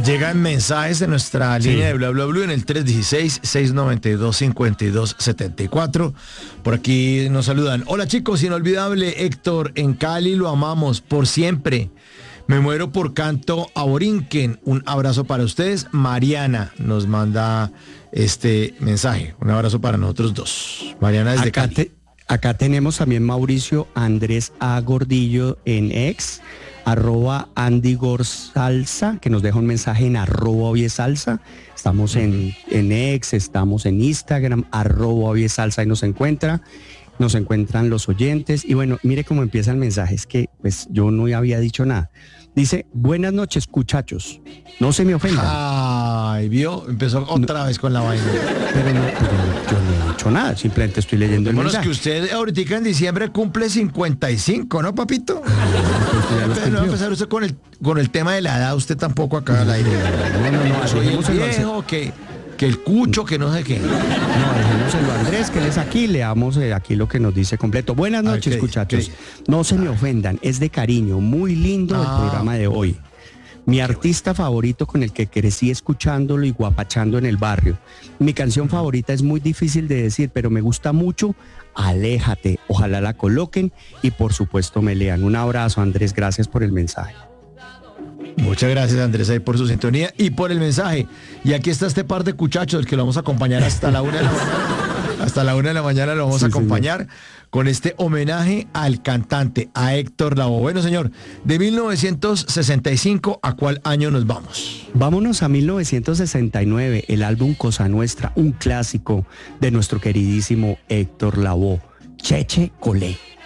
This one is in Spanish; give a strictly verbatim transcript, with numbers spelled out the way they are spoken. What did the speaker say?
Llegan mensajes en nuestra sí. línea de Bla Bla Blue en el tres uno seis, seis nueve dos, cinco dos siete cuatro. Por aquí nos saludan. Hola chicos, inolvidable Héctor, en Cali lo amamos por siempre. Me muero por canto a Borinquen. Un abrazo para ustedes. Mariana nos manda este mensaje. Un abrazo para nosotros dos. Mariana desde acá Cali. Te, acá tenemos también Mauricio Andrés A. Gordillo en ex, arroba Andy Gorsalsa, que nos deja un mensaje en arroba Oviesalsa. Estamos en, en ex, estamos en Instagram, arroba Oviesalsa, y nos encuentra. Nos encuentran los oyentes. Y bueno, mire cómo empieza el mensaje. Es que pues yo no había dicho nada. Dice, buenas noches, cuchachos. No se me ofendan. Ay, vio, empezó otra no, vez con la vaina. Pero no, pero no, yo no he dicho nada, simplemente estoy leyendo el mensaje. Que usted ahorita en diciembre cumple cincuenta y cinco, ¿no, papito? No, pues no va a empezar usted con el, con el tema de la edad, usted tampoco acá al aire. No, no, no. Soy el viejo, que, que el cucho, que no sé qué. No, dejémoselo a Andrés, que él es aquí, leamos eh, aquí lo que nos dice completo. Buenas noches, okay, muchachos. Okay. No se me ofendan, es de cariño, muy lindo ah. el programa de hoy. Mi artista favorito con el que crecí escuchándolo y guapachando en el barrio. Mi canción favorita es muy difícil de decir, pero me gusta mucho. Aléjate, ojalá la coloquen y por supuesto me lean. Un abrazo, Andrés, gracias por el mensaje. Muchas gracias, Andrés, ahí por su sintonía y por el mensaje. Y aquí está este par de cuchachos, el que lo vamos a acompañar hasta la una de la mañana. Hasta la una de la mañana lo vamos sí, a acompañar señor. Con este homenaje al cantante, a Héctor Lavoe. Bueno, señor, de mil novecientos sesenta y cinco, ¿a cuál año nos vamos? Vámonos a mil novecientos sesenta y nueve, el álbum Cosa Nuestra, un clásico de nuestro queridísimo Héctor Lavoe, Cheche Colé.